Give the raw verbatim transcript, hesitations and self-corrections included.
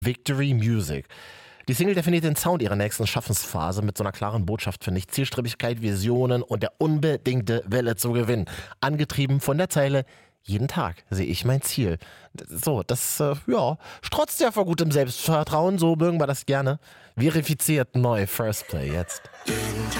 Victory Music. Die Single definiert den Sound ihrer nächsten Schaffensphase mit so einer klaren Botschaft, finde ich. Zielstrebigkeit, Visionen und der unbedingte Wille zu gewinnen. Angetrieben von der Zeile: Jeden Tag sehe ich mein Ziel. So, das, äh, ja, strotzt ja vor gutem Selbstvertrauen, so mögen wir das gerne. Verifiziert neu, First Play jetzt. Jeden Tag